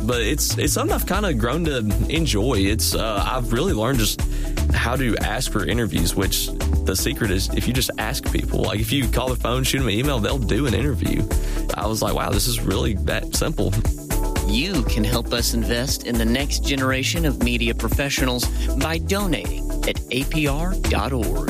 but it's something I've kind of grown to enjoy. I've really learned just how to ask for interviews, which the secret is if you just ask people. Like if you call their phone, shoot them an email, they'll do an interview. I was like, wow, this is really that simple. You can help us invest in the next generation of media professionals by donating at apr.org.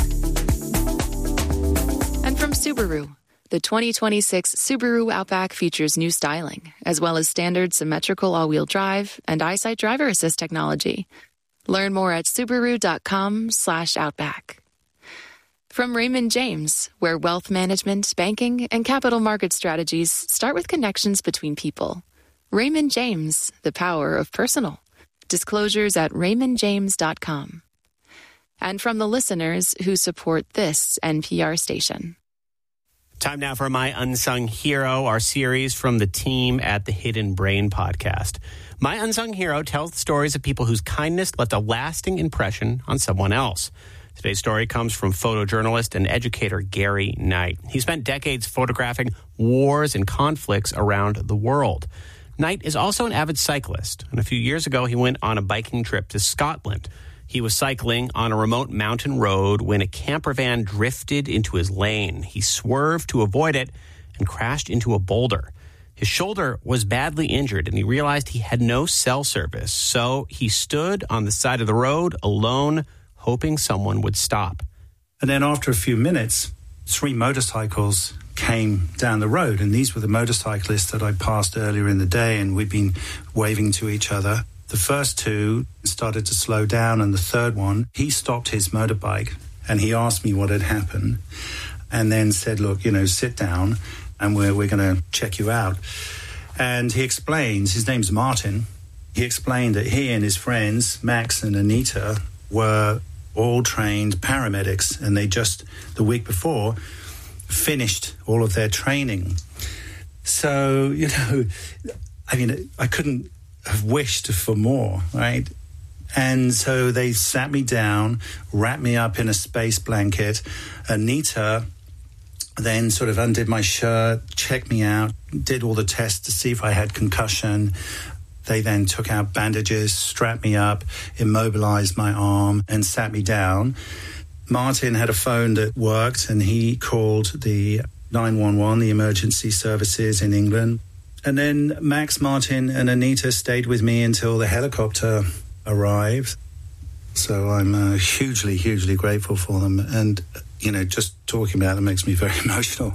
And from Subaru, the 2026 Subaru Outback features new styling, as well as standard symmetrical all-wheel drive and EyeSight driver assist technology. Learn more at Subaru.com/Outback. From Raymond James, where wealth management, banking, and capital market strategies start with connections between people. Raymond James, the power of personal. Disclosures at raymondjames.com. And from the listeners who support this NPR station. Time now for My Unsung Hero, our series from the team at the Hidden Brain podcast. My Unsung Hero tells the stories of people whose kindness left a lasting impression on someone else. Today's story comes from photojournalist and educator Gary Knight. He spent decades photographing wars and conflicts around the world. Knight is also an avid cyclist, and a few years ago he went on a biking trip to Scotland. He was cycling on a remote mountain road when a camper van drifted into his lane. He swerved to avoid it and crashed into a boulder. His shoulder was badly injured, and he realized he had no cell service, so he stood on the side of the road alone, hoping someone would stop. And then after a few minutes, 3 motorcycles came down the road, and these were the motorcyclists that I passed earlier in the day, and we'd been waving to each other. The first 2 started to slow down, and the third one, he stopped his motorbike, and he asked me what had happened, and then said, look, sit down, and we're going to check you out. And he explains, his name's Martin, he explained that he and his friends, Max and Anita, were all trained paramedics, and they just, the week before, finished all of their training. So, I couldn't have wished for more, right? And so they sat me down, wrapped me up in a space blanket. Anita then sort of undid my shirt, checked me out, did all the tests to see if I had concussion. They then took out bandages, strapped me up, immobilized my arm, and sat me down. Martin had a phone that worked, and he called the 911, the emergency services in England. And then Max, Martin, and Anita stayed with me until the helicopter arrived. So I'm hugely, hugely grateful for them. And, just talking about them makes me very emotional.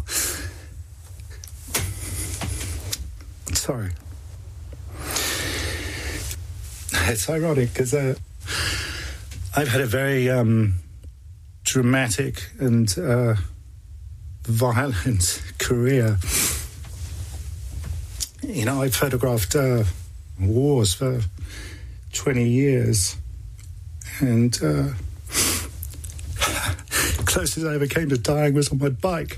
Sorry. It's ironic because I've had a very dramatic and violent career. I photographed wars for 20 years, and closest I ever came to dying was on my bike.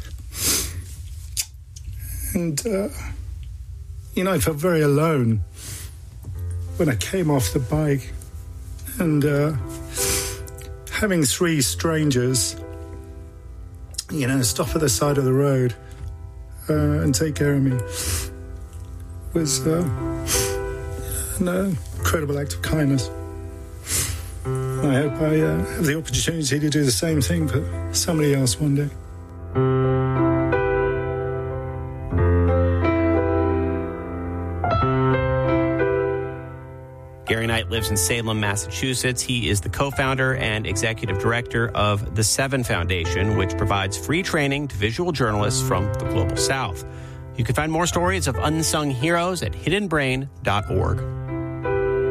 And, I felt very alone when I came off the bike, and having 3 strangers, stop at the side of the road and take care of me was an incredible act of kindness. I hope I have the opportunity to do the same thing for somebody else one day. Gary Knight lives in Salem, Massachusetts. He is the co-founder and executive director of the Seven Foundation, which provides free training to visual journalists from the Global South. You can find more stories of unsung heroes at hiddenbrain.org.